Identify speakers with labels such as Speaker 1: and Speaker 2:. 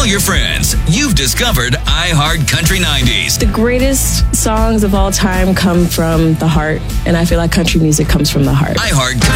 Speaker 1: Tell your friends you've discovered iHeart Country 90s.
Speaker 2: The greatest songs of all time come from the heart, and I feel like country music comes from the heart.
Speaker 1: iHeart